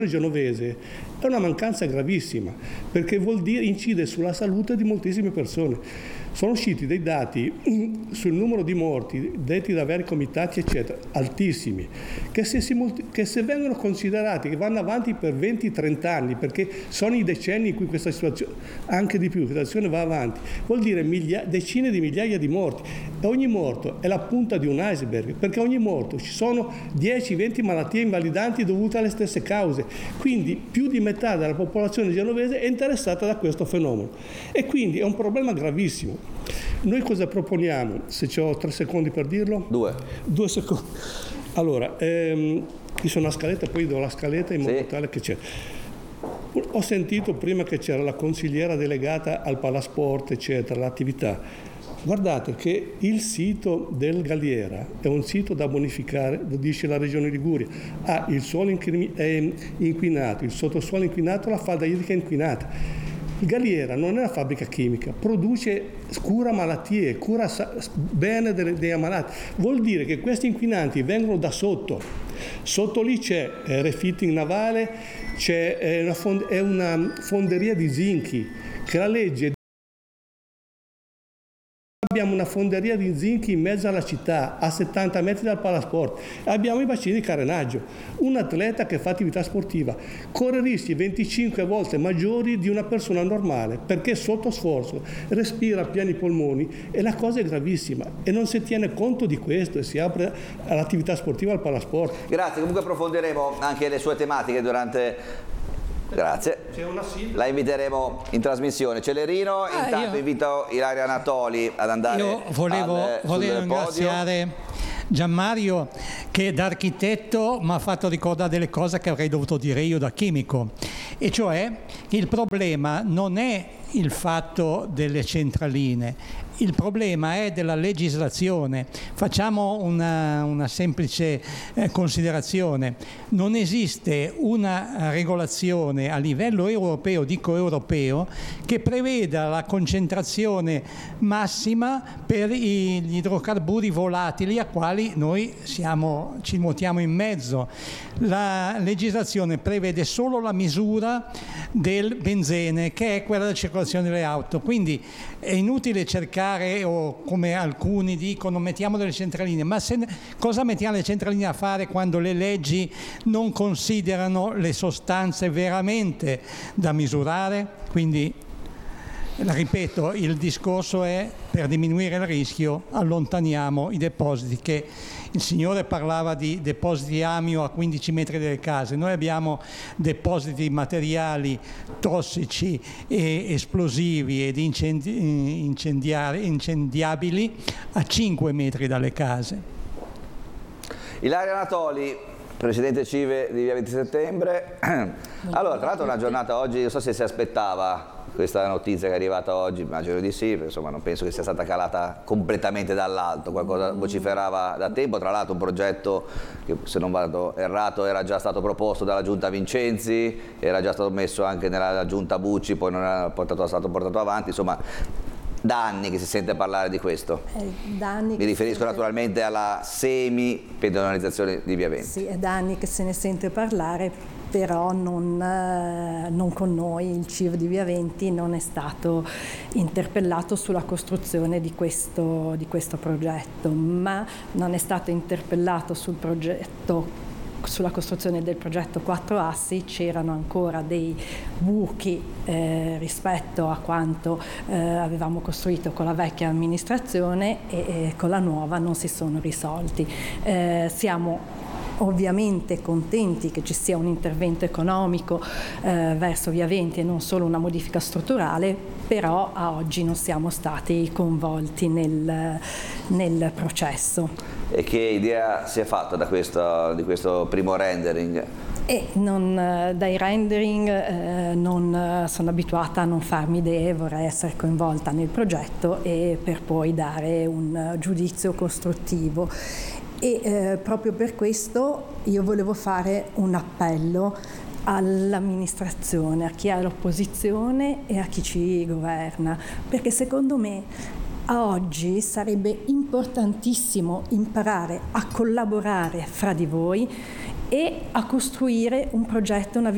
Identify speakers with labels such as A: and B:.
A: genovese è una mancanza gravissima, perché vuol dire incide sulla salute di moltissime persone. Sono usciti dei dati sul numero di morti detti da vari comitati eccetera altissimi, che se vengono considerati, che vanno avanti per 20-30 anni, perché sono i decenni in cui questa situazione, anche di più, questa situazione va avanti, vuol dire decine di migliaia di morti, e ogni morto è la punta di un iceberg, perché ogni morto ci sono 10-20 malattie invalidanti dovute alle stesse cause, quindi più di metà della popolazione genovese è interessata da questo fenomeno, e quindi è un problema gravissimo. Noi cosa proponiamo? Se ho 3 secondi per dirlo? 2 secondi. Allora, io sono una scaletta, poi do la scaletta in modo tale che c'è. Ho sentito prima che c'era la consigliera delegata al Palasport, eccetera, l'attività. Guardate che il sito del Galliera è un sito da bonificare, lo dice la Regione Liguria, ha il suolo inquinato, il sottosuolo inquinato, la falda idrica inquinata. Il Galliera non è una fabbrica chimica, cura malattie, cura bene dei ammalati. Vuol dire che questi inquinanti vengono da sotto. Sotto lì c'è refitting navale, è una fonderia di zinchi, che la legge. Abbiamo una fonderia di zinchi in mezzo alla città, a 70 metri dal Palasport. Abbiamo i bacini di carenaggio. Un atleta che fa attività sportiva corre rischi 25 volte maggiori di una persona normale, perché sotto sforzo respira a pieni polmoni, e la cosa è gravissima. E non si tiene conto di questo e si apre all'attività sportiva al Palasport.
B: Grazie, comunque approfondiremo anche le sue tematiche durante... Grazie, la inviteremo in trasmissione. Celerino, intanto invito Ilaria Anatoli ad andare.
C: Io volevo ringraziare Gianmario, che da architetto mi ha fatto ricordare delle cose che avrei dovuto dire io da chimico, e cioè il problema non è il fatto delle centraline, il problema è della legislazione. Facciamo una semplice considerazione: non esiste una regolazione a livello europeo, dico europeo, che preveda la concentrazione massima per gli idrocarburi volatili a quali noi ci nuotiamo in mezzo. La legislazione prevede solo la misura del benzene, che è quella della circolazione delle auto, quindi è inutile cercare, o come alcuni dicono, mettiamo delle centraline, ma cosa mettiamo le centraline a fare quando le leggi non considerano le sostanze veramente da misurare? Quindi, ripeto, il discorso è: per diminuire il rischio allontaniamo i depositi, che il signore parlava di depositi amio a 15 metri dalle case. Noi abbiamo depositi materiali tossici e esplosivi ed incendiabili a 5 metri dalle case.
B: Ilaria Anatoli, Presidente CIVE di Via 20 Settembre. Allora, tra l'altro è una giornata oggi, non so se si aspettava questa notizia che è arrivata oggi, immagino di sì, perché insomma non penso che sia stata calata completamente dall'alto, qualcosa vociferava da tempo. Tra l'altro un progetto che, se non vado errato, era già stato proposto dalla Giunta Vincenzi, era già stato messo anche nella Giunta Bucci, poi non era stato portato avanti, insomma da anni che si sente parlare di questo. Mi riferisco naturalmente alla semi-pedonalizzazione di Via 20.
D: Sì, è da anni che se ne sente parlare, però non con noi. Il CIV di Via 20 non è stato interpellato sulla costruzione di questo progetto, ma non è stato interpellato sulla costruzione del progetto 4 assi. C'erano ancora dei buchi rispetto a quanto avevamo costruito con la vecchia amministrazione, e con la nuova non si sono risolti. Siamo ovviamente contenti che ci sia un intervento economico verso Via 20 e non solo una modifica strutturale, però a oggi non siamo stati coinvolti nel processo.
B: E che idea si è fatta di questo primo rendering?
D: Dai rendering non sono abituata a non farmi idee, vorrei essere coinvolta nel progetto e per poi dare un giudizio costruttivo. E proprio per questo io volevo fare un appello all'amministrazione, a chi è all'opposizione e a chi ci governa, perché secondo me a oggi sarebbe importantissimo imparare a collaborare fra di voi e a costruire un progetto, una